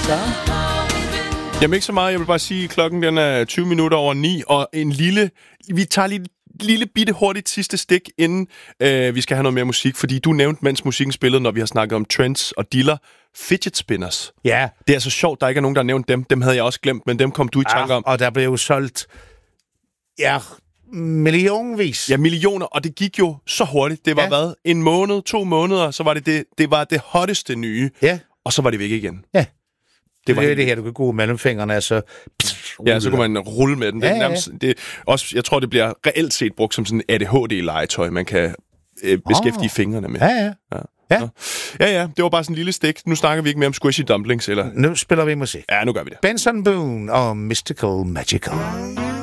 Jamen ikke så meget. Jeg vil bare sige, at klokken den er 20 minutter over 9, og vi tager lige lille bitte hurtigt sidste stik, inden vi skal have noget mere musik, fordi du nævnte, mens musikken spillede, når vi har snakket om trends og diller, fidget spinners. Ja. Det er så sjovt, der ikke er nogen, der har nævnt dem. Dem havde jeg også glemt, men dem kom du i tanke om. Og der blev jo solgt millionvis. Ja, millioner, og det gik jo så hurtigt. Det var hvad? En måned, 2 måneder, så var det var det hotteste nye. Ja. Og så var det væk igen. Ja. Det var det her, du kan gå mellem fingrene, altså. Ja, så kunne man rulle med den. Det er nærmest, det også, jeg tror, det bliver reelt set brugt som sådan en ADHD-legetøj, man kan beskæftige fingrene med. Ja, det var bare sådan en lille stik. Nu snakker vi ikke mere om squishy dumplings, eller? Nu spiller vi musik. Ja, nu gør vi det. Benson Boone og Mystical Magical.